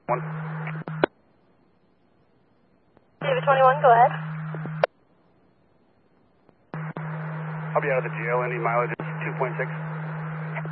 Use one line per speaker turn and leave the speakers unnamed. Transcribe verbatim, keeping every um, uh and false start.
One.
David twenty-one, go ahead.
I'll be out of the jail. Any mileage is two point six.